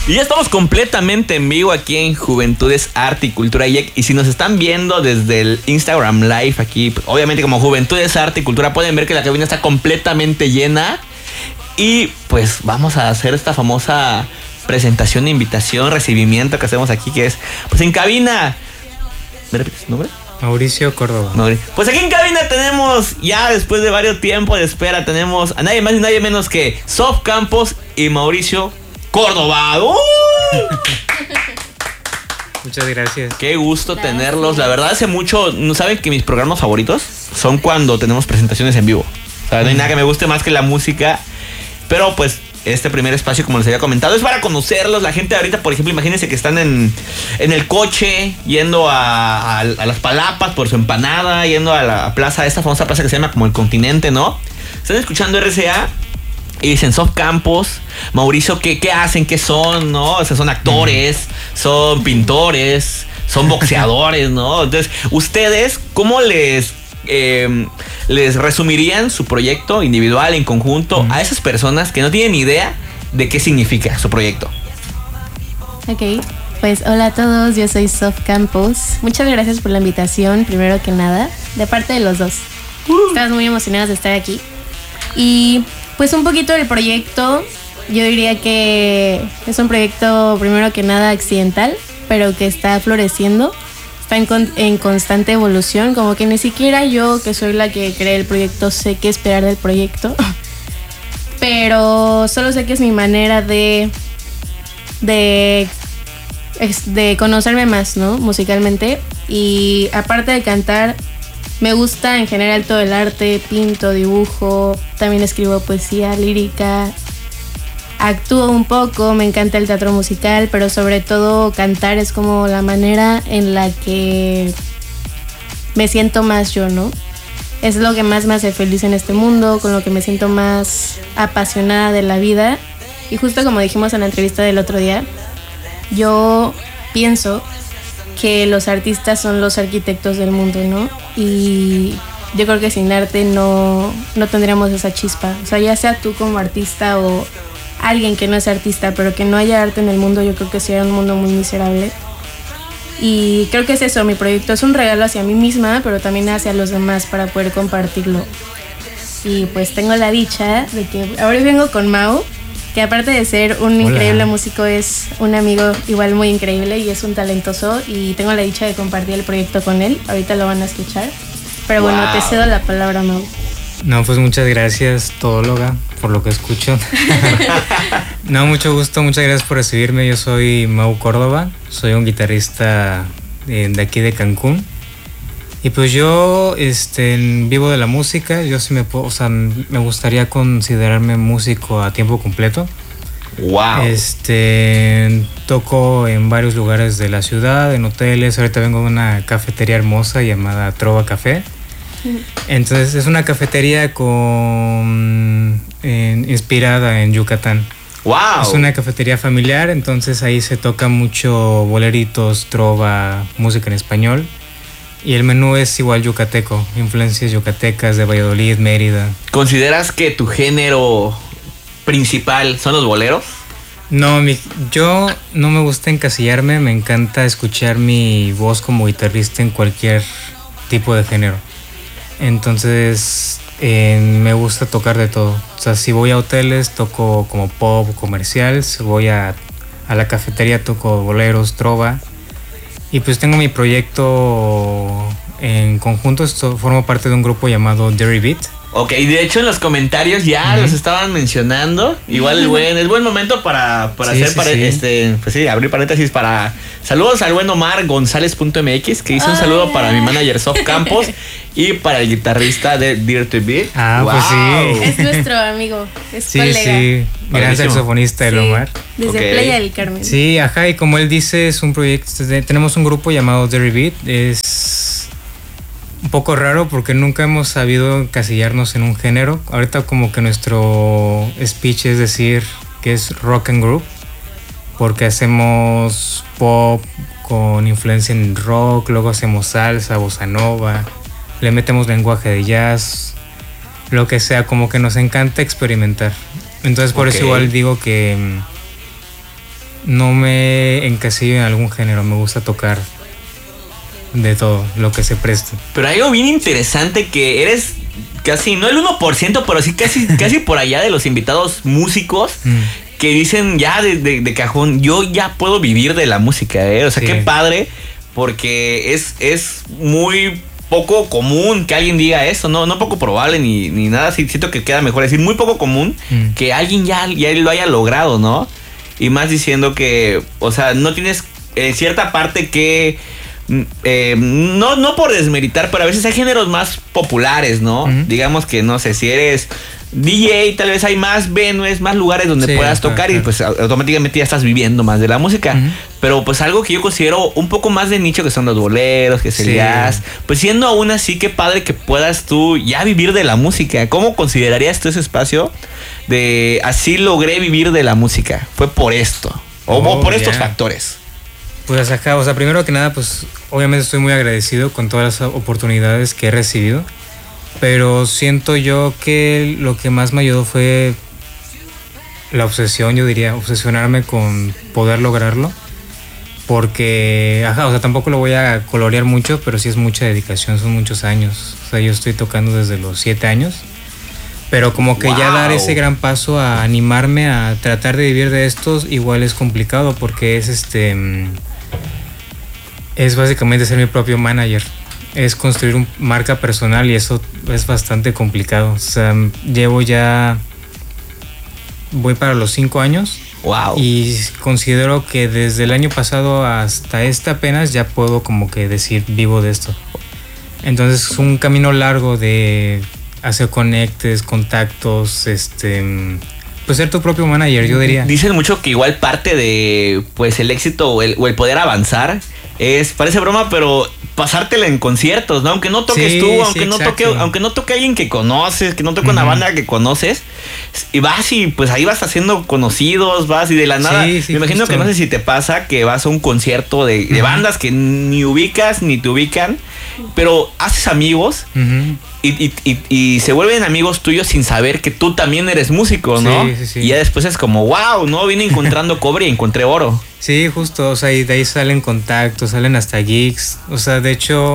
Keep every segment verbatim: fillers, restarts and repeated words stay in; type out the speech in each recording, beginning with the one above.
Y ya estamos completamente en vivo aquí en Juventudes Arte y Cultura I E C. Y si nos están viendo desde el Instagram Live aquí, pues, obviamente como Juventudes Arte y Cultura, pueden ver que la cabina está completamente llena. Y pues vamos a hacer esta famosa presentación, invitación, recibimiento que hacemos aquí, que es pues en cabina. ¿Me repites su nombre? Mauricio Córdoba. Pues aquí en cabina tenemos, ya después de varios tiempos de espera, tenemos a nadie más y nadie menos que Sof Campos y Mauricio Córdoba. ¡Uh! Muchas gracias. Qué gusto Gracias. tenerlos. La verdad, hace mucho, ¿no saben que mis programas favoritos son cuando tenemos presentaciones en vivo? O sea, no hay nada que me guste más que la música. Pero pues este primer espacio, como les había comentado, es para conocerlos. La gente ahorita, por ejemplo, imagínense que están en, en el coche, yendo a, a, a las Palapas por su empanada, yendo a la plaza, esta famosa plaza que se llama como el Continente, ¿no? Están escuchando R C A y dicen, Sof Campos, Mauricio, ¿qué, qué hacen? ¿Qué son? ¿No? O sea, son actores, son pintores, son boxeadores, ¿no? Entonces, ustedes, ¿cómo les... Eh, les resumirían su proyecto individual, en conjunto, mm. a esas personas que no tienen idea de qué significa su proyecto? Ok, pues hola a todos, yo soy Sof Campos. Muchas gracias por la invitación, primero que nada, de parte de los dos. Uh. Estamos muy emocionados de estar aquí. Y pues un poquito del proyecto, yo diría que es un proyecto primero que nada accidental, pero que está floreciendo. Está en, con, en constante evolución, como que ni siquiera yo, que soy la que cree el proyecto, sé qué esperar del proyecto. Pero solo sé que es mi manera de, de, de conocerme más, ¿no? Musicalmente. Y aparte de cantar, me gusta en general todo el arte, pinto, dibujo, también escribo poesía, lírica. Actúo un poco, me encanta el teatro musical, pero sobre todo cantar es como la manera en la que me siento más yo, ¿no? Es lo que más me hace feliz en este mundo, con lo que me siento más apasionada de la vida. Y justo como dijimos en la entrevista del otro día, yo pienso que los artistas son los arquitectos del mundo, ¿no? Y yo creo que sin arte no, no tendríamos esa chispa. O sea, ya sea tú como artista o alguien que no es artista, pero que no haya arte en el mundo, yo creo que sería un mundo muy miserable. Y creo que es eso, mi proyecto es un regalo hacia mí misma, pero también hacia los demás para poder compartirlo. Y pues tengo la dicha de que ahora vengo con Mau, que aparte de ser un Hola. increíble músico, es un amigo igual muy increíble y es un talentoso, y tengo la dicha de compartir el proyecto con él. Ahorita lo van a escuchar. Pero wow. Bueno, te cedo la palabra, Mau. No, pues muchas gracias, todóloga, por lo que escucho. No, mucho gusto, muchas gracias por recibirme. Yo soy Mau Córdoba, soy un guitarrista de, de aquí de Cancún. Y pues yo este, vivo de la música, yo sí me puedo, o sea, me gustaría considerarme músico a tiempo completo. Wow. Este, toco en varios lugares de la ciudad, en hoteles. Ahorita vengo de una cafetería hermosa llamada Trova Café. Entonces es una cafetería con eh, inspirada en Yucatán. Wow. Es una cafetería familiar, entonces ahí se toca mucho boleritos, trova, música en español. Y el menú es igual yucateco, influencias yucatecas de Valladolid, Mérida. ¿Consideras que tu género principal son los boleros? No, mi, yo no me gusta encasillarme, me encanta escuchar mi voz como guitarrista en cualquier tipo de género. Entonces eh, me gusta tocar de todo. O sea, si voy a hoteles toco como pop comercial, si voy a, a la cafetería toco boleros, trova. Y pues tengo mi proyecto en conjunto, esto, formo parte de un grupo llamado Derry Beat. Ok, de hecho en los comentarios ya uh-huh. los estaban mencionando. Igual el buen, es buen momento para, para sí, hacer sí, pare- sí. este, pues sí, abrir paréntesis para saludos al buen Omar González punto m x, que hizo un saludo para mi manager Sof Campos y para el guitarrista de Dirty Beat. Ah, wow. Pues sí. Es nuestro amigo, es sí, colega. Sí, gran saxofonista el sí, Omar. Desde okay. Playa del Carmen. Sí, ajá, y como él dice, es un proyecto, tenemos un grupo llamado Derry Beat, es un poco raro porque nunca hemos sabido encasillarnos en un género. Ahorita como que nuestro speech es decir que es rock and group, porque hacemos pop con influencia en rock, luego hacemos salsa, bossa nova, le metemos lenguaje de jazz, lo que sea, como que nos encanta experimentar. Entonces por okay. eso igual digo que no me encasillo en algún género, me gusta tocar de todo, lo que se preste. Pero hay algo bien interesante que eres casi, no el uno por ciento, pero sí casi, casi por allá de los invitados músicos mm. que dicen ya de, de, de cajón, yo ya puedo vivir de la música, ¿eh? O sea, sí. Qué padre, porque es, es muy poco común que alguien diga eso, no, no poco probable ni, ni nada, sí, siento que queda mejor decir muy poco común mm. que alguien ya, ya lo haya logrado, ¿no? Y más diciendo que, o sea, no tienes en cierta parte que... Eh, no, no por desmeritar, pero a veces hay géneros más populares, ¿no? Uh-huh. Digamos que, no sé, si eres D J, tal vez hay más venues, más lugares donde sí, puedas tocar claro, y pues automáticamente ya estás viviendo más de la música. Uh-huh. Pero pues algo que yo considero un poco más de nicho, que son los boleros, que es el sí. jazz. Pues siendo aún así, qué padre que puedas tú ya vivir de la música. ¿Cómo considerarías tú ese espacio de así logré vivir de la música? Fue por esto, o, oh, o por yeah. estos factores. Pues acá, o sea, primero que nada, pues obviamente estoy muy agradecido con todas las oportunidades que he recibido, pero siento yo que lo que más me ayudó fue la obsesión, yo diría, obsesionarme con poder lograrlo, porque, ajá, o sea, tampoco lo voy a colorear mucho, pero sí es mucha dedicación, son muchos años, o sea, yo estoy tocando desde los siete años, pero como que wow. ya dar ese gran paso a animarme a tratar de vivir de estos igual es complicado, porque es este... es básicamente ser mi propio manager, es construir una marca personal y eso es bastante complicado. O sea, llevo ya, voy para los cinco años. Wow. Y considero que desde el año pasado hasta este apenas ya puedo como que decir vivo de esto. Entonces es un camino largo de hacer conectes, contactos, este... pues ser tu propio manager, yo diría. Dicen mucho que igual parte de pues el éxito o el, o el poder avanzar es, parece broma, pero pasártela en conciertos, ¿no? Aunque no toques sí, tú, aunque sí, no toque, aunque no toque alguien que conoces, que no toque uh-huh. una banda que conoces, y vas y pues ahí vas haciendo conocidos, vas y de la nada, sí, sí, me imagino justo. Que no sé si te pasa que vas a un concierto de, de uh-huh. bandas que ni ubicas ni te ubican, pero haces amigos uh-huh. y, y, y, y se vuelven amigos tuyos sin saber que tú también eres músico, ¿no? Sí, sí, sí. Y ya después es como, wow, ¿no? Vine encontrando cobre y encontré oro. Sí, justo, o sea, y de ahí salen contactos, salen hasta gigs, o sea, de hecho,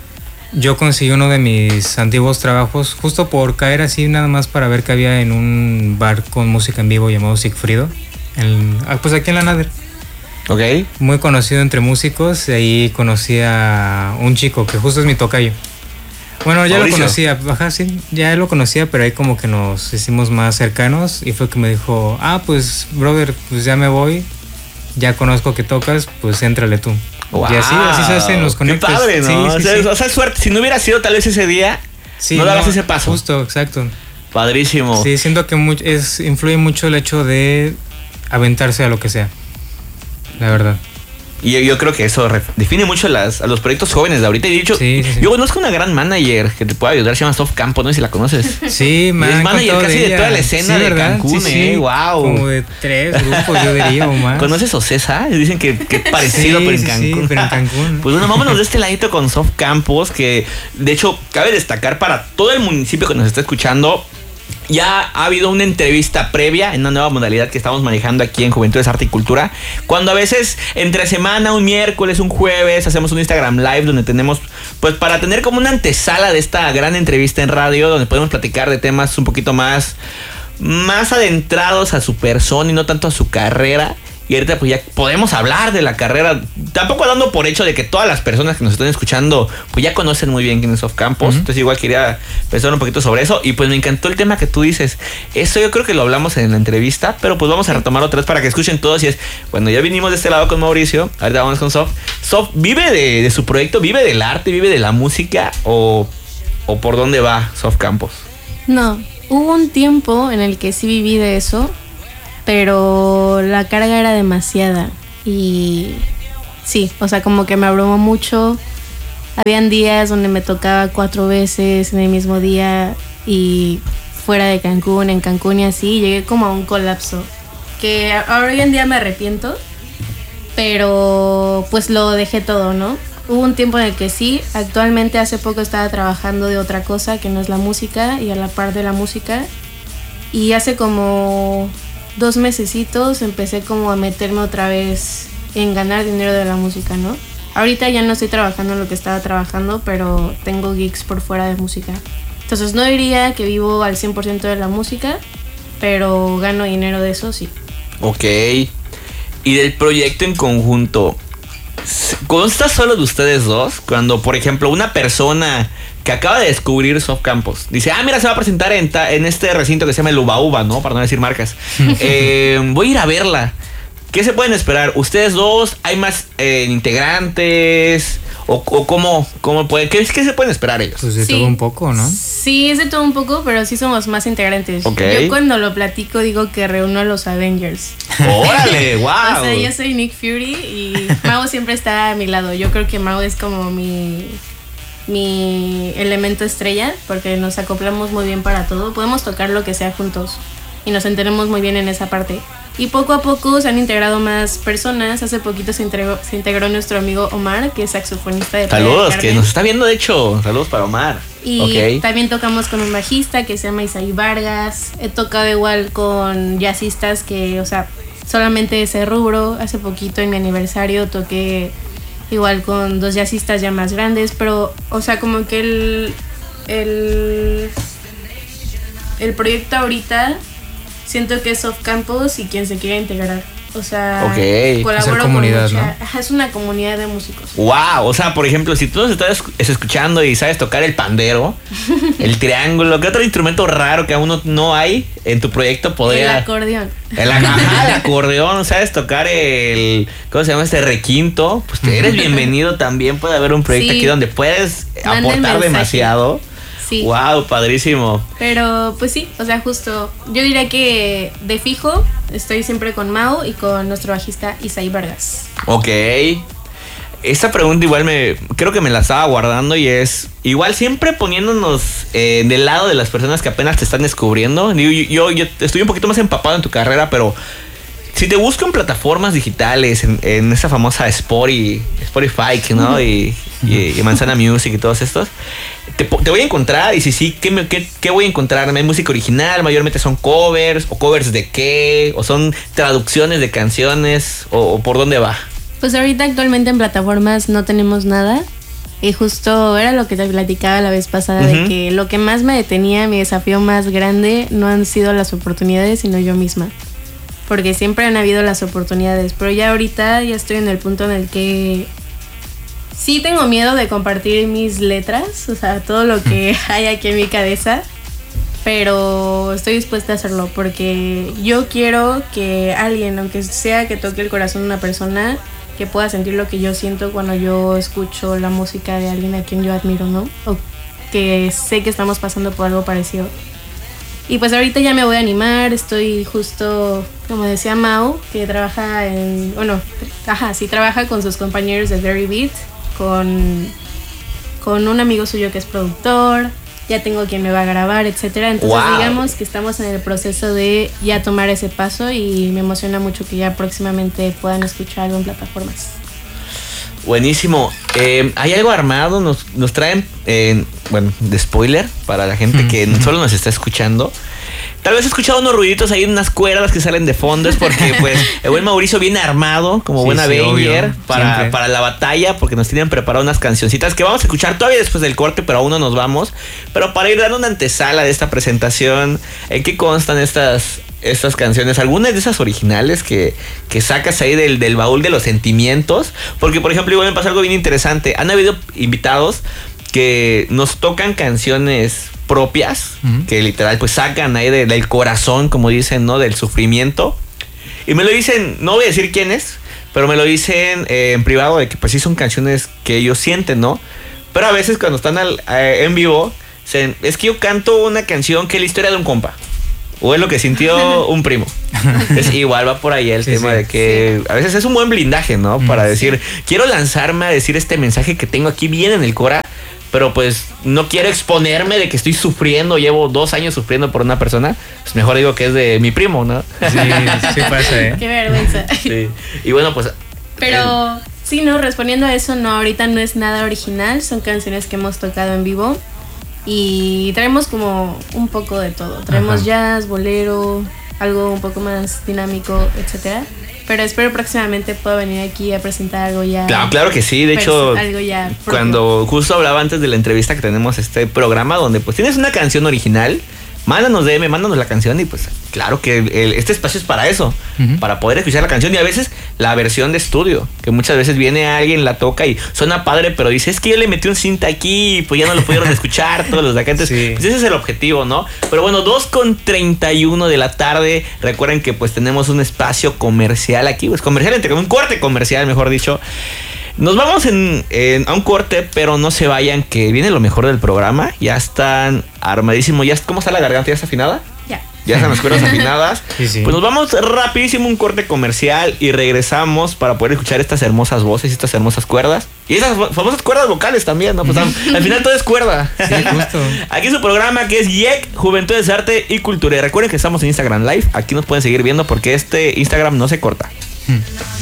yo conseguí uno de mis antiguos trabajos justo por caer así nada más para ver qué había en un bar con música en vivo llamado Sigfrido, en, pues aquí en la Nader. Ok. Muy conocido entre músicos, y ahí conocí a un chico que justo es mi tocayo. Bueno, ya Mauricio. Lo conocía, ajá, sí, ya lo conocía, pero ahí como que nos hicimos más cercanos y fue que me dijo, ah, pues, brother, pues ya me voy. Ya conozco que tocas, pues éntrale tú. Wow. Y así, así se hacen los conectes. Qué padre, ¿no? Sí, o, sí, sea, sí. o sea, suerte. Si no hubiera sido tal vez ese día, sí, no dabas no, ese paso. Justo, exacto. Padrísimo. Sí, siento que mu- es, influye mucho el hecho de aventarse a lo que sea. La verdad. Y yo, yo creo que eso ref- define mucho las, a los proyectos jóvenes de ahorita. Y de hecho, sí, sí, sí. yo conozco una gran manager que te puede ayudar, se llama Sof Campos, no sé si la conoces. Sí, man, es manager casi de, de toda la escena sí, de Cancún, sí, sí. eh, wow. Como de tres grupos, yo diría, o más. ¿Conoces Ocesa? Dicen que, que es parecido, sí, pero en sí, Cancún. Sí, pero en Cancún. Pues bueno, vámonos de este ladito con Sof Campos, que de hecho cabe destacar para todo el municipio que nos está escuchando. Ya ha habido una entrevista previa en una nueva modalidad que estamos manejando aquí en Juventudes, Arte y Cultura, cuando a veces entre semana, un miércoles, un jueves, hacemos un Instagram Live donde tenemos, pues para tener como una antesala de esta gran entrevista en radio, donde podemos platicar de temas un poquito más, más adentrados a su persona y no tanto a su carrera. Y ahorita pues ya podemos hablar de la carrera, tampoco dando por hecho de que todas las personas que nos están escuchando pues ya conocen muy bien quién es Sof Campos. Uh-huh. Entonces igual quería pensar un poquito sobre eso. Y pues me encantó el tema que tú dices. Eso yo creo que lo hablamos en la entrevista, pero pues vamos a retomar otra vez para que escuchen todos. Y es, bueno, ya vinimos de este lado con Mauricio, ahorita vamos con Sof. Sof, ¿vive de, de su proyecto? ¿Vive del arte? ¿Vive de la música? ¿O, o por dónde va Sof Campos? No, hubo un tiempo en el que sí viví de eso, pero la carga era demasiada y sí, o sea, como que me abrumó mucho. Habían días donde me tocaba cuatro veces en el mismo día y fuera de Cancún, en Cancún y así, llegué como a un colapso que ahora hoy en día me arrepiento, pero pues lo dejé todo, ¿no? Hubo un tiempo en el que sí, actualmente hace poco estaba trabajando de otra cosa que no es la música y a la par de la música, y hace como dos mesecitos empecé como a meterme otra vez en ganar dinero de la música, ¿no? Ahorita ya no estoy trabajando en lo que estaba trabajando, pero tengo gigs por fuera de música. Entonces no diría que vivo al cien por ciento de la música, pero gano dinero de eso, sí. Ok. Y del proyecto en conjunto, ¿consta solo de ustedes dos? Cuando, por ejemplo, una persona que acaba de descubrir Soft Campus dice, ah, mira, se va a presentar en, ta- en este recinto que se llama el Uba Uba, ¿no? Para no decir marcas. eh, voy a ir a verla. ¿Qué se pueden esperar? ¿Ustedes dos? ¿Hay más eh, integrantes? ¿O, o cómo, cómo pueden? ¿Qué, ¿Qué se pueden esperar ellos? Pues de Sí. todo un poco, ¿no? Sí, es de todo un poco, pero sí somos más integrantes. Ok. Yo cuando lo platico digo que reúno a los Avengers. ¡Órale! ¡Wow! O sea, yo soy Nick Fury y Mau siempre está a mi lado. Yo creo que Mau es como mi, mi elemento estrella porque nos acoplamos muy bien para todo. Podemos tocar lo que sea juntos y nos entendemos muy bien en esa parte. Y poco a poco se han integrado más personas. Hace poquito se integró, se integró nuestro amigo Omar, que es saxofonista de Playa del Saludos, que Carmen. nos está viendo, de hecho. Saludos para Omar. Y Ok. también tocamos con un bajista que se llama Isaí Vargas. He tocado igual con jazzistas que, o sea, solamente ese rubro. Hace poquito en mi aniversario toqué igual con dos jazzistas ya más grandes. Pero, o sea, como que el, el, el proyecto ahorita siento que es Soft Campus y quien se quiera integrar. O sea, Ok. colaboro Hacer con comunidad, mucha- ¿no? Ajá, es una comunidad de músicos. Wow, o sea, por ejemplo, si tú nos estás escu- escuchando y sabes tocar el pandero, el triángulo, ¿qué otro instrumento raro que aún no, no hay en tu proyecto El podría? acordeón. El, ajá, el acordeón, ¿sabes tocar el, ¿cómo se llama este requinto? Pues te eres bienvenido también. Puede haber un proyecto Sí. aquí donde puedes Manden aportar mensaje. demasiado. Sí. Wow, padrísimo. Pero pues sí, o sea, justo yo diría que de fijo estoy siempre con Mau y con nuestro bajista Isaí Vargas. Ok. Esta pregunta igual me creo que me la estaba guardando y es igual siempre poniéndonos eh, del lado de las personas que apenas te están descubriendo. Digo, yo, yo, yo estoy un poquito más empapado en tu carrera, pero si te busco en plataformas digitales, en, en esa famosa Spotify, Spotify, ¿no? Y, y, y Manzana Music y todos estos, te, po- te voy a encontrar. Y si sí, ¿qué, me- qué, qué voy a encontrar? ¿Hay música original? ¿Mayormente son covers? ¿O covers de qué? ¿O son traducciones de canciones? ¿O, o por dónde va? Pues ahorita actualmente en plataformas no tenemos nada. Y justo era lo que te platicaba la vez pasada, Ujú. de que lo que más me detenía, mi desafío más grande, no han sido las oportunidades, sino yo misma. Porque siempre han habido las oportunidades, pero ya ahorita ya estoy en el punto en el que sí tengo miedo de compartir mis letras, o sea, todo lo que hay aquí en mi cabeza, pero estoy dispuesta a hacerlo porque yo quiero que alguien, aunque sea que toque el corazón de una persona, que pueda sentir lo que yo siento cuando yo escucho la música de alguien a quien yo admiro, ¿no? O que sé que estamos pasando por algo parecido. Y pues ahorita ya me voy a animar, estoy justo, como decía Mau, que trabaja en, bueno, ajá, sí trabaja con sus compañeros de Very Beat, con, con un amigo suyo que es productor, ya tengo quien me va a grabar, etcétera. Entonces Wow. digamos que estamos en el proceso de ya tomar ese paso y me emociona mucho que ya próximamente puedan escuchar algo en plataformas. Buenísimo. Eh, ¿Hay algo armado? Nos, nos traen, eh, bueno, de spoiler para la gente que solo nos está escuchando. Tal vez he escuchado unos ruiditos ahí, unas cuerdas que salen de fondo. Es porque, pues, el buen Mauricio viene armado, como Sí, buen sí, Avenger, obvio. para, Siempre. para la batalla, porque nos tienen preparado unas cancioncitas que vamos a escuchar todavía después del corte, pero aún no nos vamos. Pero para ir dando una antesala de esta presentación, ¿en qué constan estas, estas canciones? ¿Algunas de esas originales que, que sacas ahí del, del baúl de los sentimientos? Porque, por ejemplo, igual me pasa algo bien interesante. Han habido invitados que nos tocan canciones propias, Ujú. que literal pues sacan ahí de- del corazón, como dicen, ¿no? Del sufrimiento. Y me lo dicen, no voy a decir quiénes, pero me lo dicen eh, en privado, de que pues sí son canciones que ellos sienten, ¿no? Pero a veces cuando están al- eh, en vivo, se- es que yo canto una canción que es la historia de un compa. O es lo que sintió un primo. Es igual, va por ahí el Sí, tema sí. de que a veces es un buen blindaje, ¿no? Para decir, quiero lanzarme a decir este mensaje que tengo aquí bien en el cora, pero pues no quiero exponerme de que estoy sufriendo, llevo dos años sufriendo por una persona. Pues mejor digo que es de mi primo, ¿no? Sí, sí pasa, ¿eh? Qué vergüenza. Sí. Y bueno, pues... Pero sí, no, respondiendo a eso, no, ahorita no es nada original, son canciones que hemos tocado en vivo y traemos como un poco de todo. Traemos Ajá. jazz, bolero, algo un poco más dinámico, etcétera. Pero espero próximamente pueda venir aquí a presentar algo ya. Claro, claro que sí. De hecho, algo ya cuando justo hablaba antes de la entrevista que tenemos este programa donde pues tienes una canción original, mándanos D M, mándanos la canción y pues claro que el, este espacio es para eso, uh-huh. para poder escuchar la canción y a veces la versión de estudio, que muchas veces viene alguien, la toca y suena padre, pero dice, es que yo le metí un cinta aquí y pues ya no lo pudieron escuchar todos los de acá. Entonces, sí. pues ese es el objetivo, ¿no? Pero bueno, dos con treinta y uno de la tarde, recuerden que pues tenemos un espacio comercial aquí, pues comercial, entre un corte comercial, mejor dicho. Nos vamos en, en, a un corte, pero no se vayan, que viene lo mejor del programa. Ya están armadísimos. Ya, ¿cómo está la garganta? ¿Ya está afinada? Ya. Ya están las cuerdas afinadas. Sí, sí. Pues nos vamos rapidísimo a un corte comercial y regresamos para poder escuchar estas hermosas voces y estas hermosas cuerdas. Y esas famosas cuerdas vocales también, ¿no? Pues al, al final todo es cuerda. Sí, justo. Aquí su programa que es Y E C, Juventudes, Arte y Cultura. Y recuerden que estamos en Instagram Live. Aquí nos pueden seguir viendo porque este Instagram no se corta.